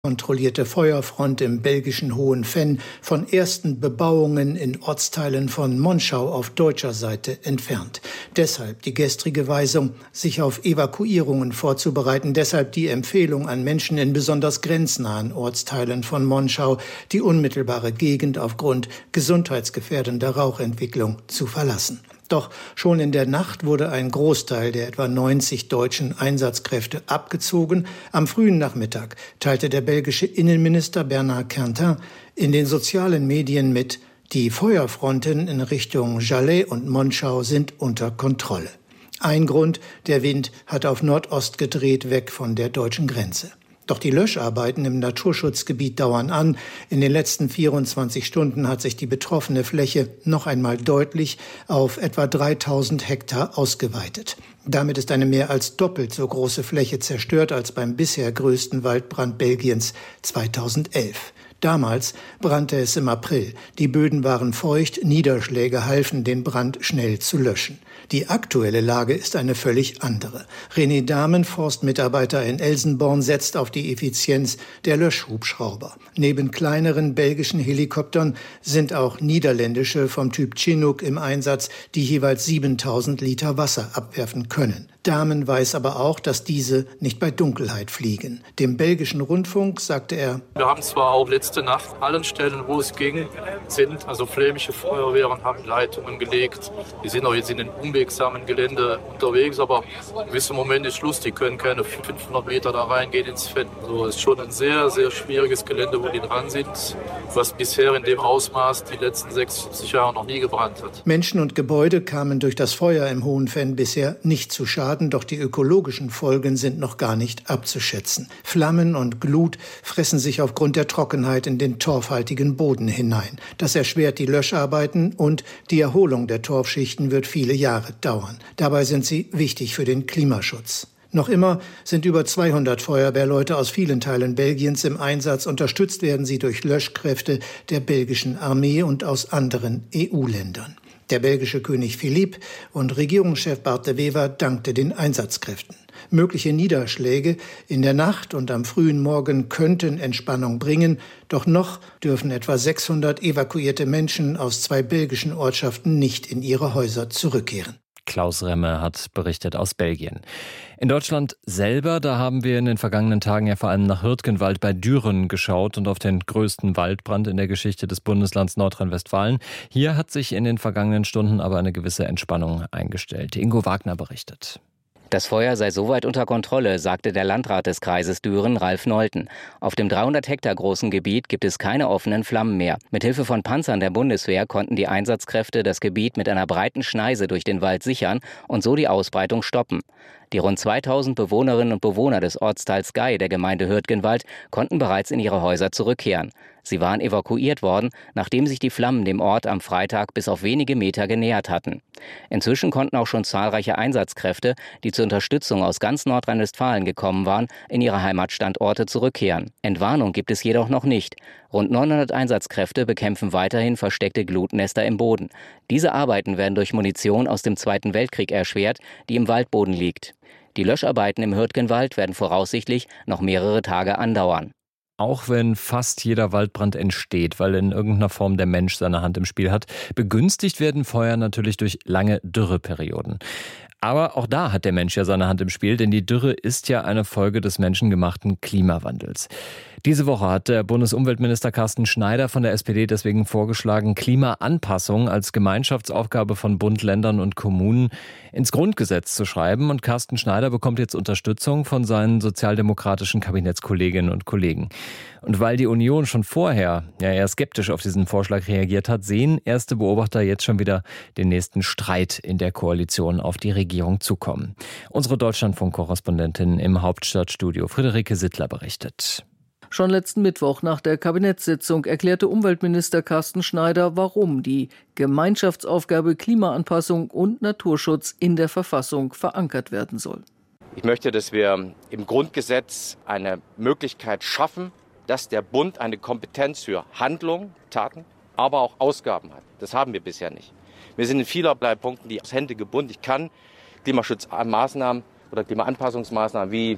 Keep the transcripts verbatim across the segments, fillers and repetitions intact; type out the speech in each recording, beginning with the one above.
kontrollierte Feuerfront im belgischen Hohenvenn von ersten Bebauungen in Ortsteilen von Monschau auf deutscher Seite entfernt. Deshalb die gestrige Weisung, sich auf Evakuierungen vorzubereiten. Deshalb die Empfehlung an Menschen in besonders grenznahen Ortsteilen von Monschau, die unmittelbare Gegend aufgrund gesundheitsgefährdender Rauchentwicklung zu verlassen. Doch schon in der Nacht wurde ein Großteil der etwa neunzig deutschen Einsatzkräfte abgezogen. Am frühen Nachmittag teilte der belgische Innenminister Bernard Quentin in den sozialen Medien mit, die Feuerfronten in Richtung Jalais und Monschau sind unter Kontrolle. Ein Grund, der Wind hat auf Nordost gedreht, weg von der deutschen Grenze. Doch die Löscharbeiten im Naturschutzgebiet dauern an. In den letzten vierundzwanzig Stunden hat sich die betroffene Fläche noch einmal deutlich auf etwa dreitausend Hektar ausgeweitet. Damit ist eine mehr als doppelt so große Fläche zerstört als beim bisher größten Waldbrand Belgiens zweitausendelf. Damals brannte es im April. Die Böden waren feucht, Niederschläge halfen, den Brand schnell zu löschen. Die aktuelle Lage ist eine völlig andere. René Dahmen, Forstmitarbeiter in Elsenborn, setzt auf die Effizienz der Löschhubschrauber. Neben kleineren belgischen Helikoptern sind auch niederländische vom Typ Chinook im Einsatz, die jeweils siebentausend Liter Wasser abwerfen können. Dahmen weiß aber auch, dass diese nicht bei Dunkelheit fliegen. Dem belgischen Rundfunk sagte er: Wir haben zwar auch letzte Nacht allen Stellen, wo es ging, sind also flämische Feuerwehren, haben Leitungen gelegt. Die sind auch jetzt in den unwegsamen Gelände unterwegs, aber im gewissen Moment ist Schluss. Die können keine fünfhundert Meter da reingehen ins Fenn. So, es ist schon ein sehr, sehr schwieriges Gelände, wo die dran sind, was bisher in dem Ausmaß die letzten sechsundsiebzig Jahre noch nie gebrannt hat. Menschen und Gebäude kamen durch das Feuer im Hohenvenn bisher nicht zu Schaden. Doch die ökologischen Folgen sind noch gar nicht abzuschätzen. Flammen und Glut fressen sich aufgrund der Trockenheit in den torfhaltigen Boden hinein. Das erschwert die Löscharbeiten und die Erholung der Torfschichten wird viele Jahre dauern. Dabei sind sie wichtig für den Klimaschutz. Noch immer sind über zweihundert Feuerwehrleute aus vielen Teilen Belgiens im Einsatz. Unterstützt werden sie durch Löschkräfte der belgischen Armee und aus anderen E U-Ländern. Der belgische König Philippe und Regierungschef Bart de Wever dankte den Einsatzkräften. Mögliche Niederschläge in der Nacht und am frühen Morgen könnten Entspannung bringen, doch noch dürfen etwa sechshundert evakuierte Menschen aus zwei belgischen Ortschaften nicht in ihre Häuser zurückkehren. Klaus Remme hat berichtet aus Belgien. In Deutschland selber, da haben wir in den vergangenen Tagen ja vor allem nach Hürtgenwald bei Düren geschaut und auf den größten Waldbrand in der Geschichte des Bundeslands Nordrhein-Westfalen. Hier hat sich in den vergangenen Stunden aber eine gewisse Entspannung eingestellt. Ingo Wagner berichtet. Das Feuer sei soweit unter Kontrolle, sagte der Landrat des Kreises Düren, Ralf Nolten. Auf dem dreihundert Hektar großen Gebiet gibt es keine offenen Flammen mehr. Mithilfe von Panzern der Bundeswehr konnten die Einsatzkräfte das Gebiet mit einer breiten Schneise durch den Wald sichern und so die Ausbreitung stoppen. Die rund zweitausend Bewohnerinnen und Bewohner des Ortsteils Gei der Gemeinde Hürtgenwald konnten bereits in ihre Häuser zurückkehren. Sie waren evakuiert worden, nachdem sich die Flammen dem Ort am Freitag bis auf wenige Meter genähert hatten. Inzwischen konnten auch schon zahlreiche Einsatzkräfte, die zur Unterstützung aus ganz Nordrhein-Westfalen gekommen waren, in ihre Heimatstandorte zurückkehren. Entwarnung gibt es jedoch noch nicht. Rund neunhundert Einsatzkräfte bekämpfen weiterhin versteckte Glutnester im Boden. Diese Arbeiten werden durch Munition aus dem Zweiten Weltkrieg erschwert, die im Waldboden liegt. Die Löscharbeiten im Hürtgenwald werden voraussichtlich noch mehrere Tage andauern. Auch wenn fast jeder Waldbrand entsteht, weil in irgendeiner Form der Mensch seine Hand im Spiel hat, begünstigt werden Feuer natürlich durch lange Dürreperioden. Aber auch da hat der Mensch ja seine Hand im Spiel, denn die Dürre ist ja eine Folge des menschengemachten Klimawandels. Diese Woche hat der Bundesumweltminister Carsten Schneider von der S P D deswegen vorgeschlagen, Klimaanpassung als Gemeinschaftsaufgabe von Bund, Ländern und Kommunen ins Grundgesetz zu schreiben. Und Carsten Schneider bekommt jetzt Unterstützung von seinen sozialdemokratischen Kabinettskolleginnen und Kollegen. Und weil die Union schon vorher ja eher skeptisch auf diesen Vorschlag reagiert hat, sehen erste Beobachter jetzt schon wieder den nächsten Streit in der Koalition auf die Regierung zukommen. Unsere Deutschlandfunk-Korrespondentin im Hauptstadtstudio Friederike Sittler berichtet. Schon letzten Mittwoch nach der Kabinettssitzung erklärte Umweltminister Carsten Schneider, warum die Gemeinschaftsaufgabe Klimaanpassung und Naturschutz in der Verfassung verankert werden soll. Ich möchte, dass wir im Grundgesetz eine Möglichkeit schaffen, dass der Bund eine Kompetenz für Handlung, Taten, aber auch Ausgaben hat. Das haben wir bisher nicht. Wir sind in vielerlei Punkten die Hände gebunden. Ich kann Klimaschutzmaßnahmen oder Klimaanpassungsmaßnahmen wie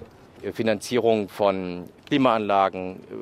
Finanzierung von Klimaanlagen,